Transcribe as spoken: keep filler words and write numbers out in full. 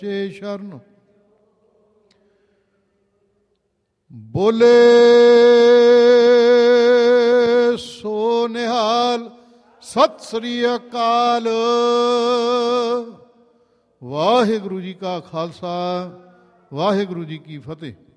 ਜੇ ਸ਼ਰਨ ਬੋਲੇ ਸੋ ਨਿਹਾਲ। ਸਤਿ ਸ੍ਰੀ ਅਕਾਲ। ਵਾਹਿਗੁਰੂ ਜੀ ਕਾ ਖਾਲਸਾ, ਵਾਹਿਗੁਰੂ ਜੀ ਕੀ ਫਤਿਹ।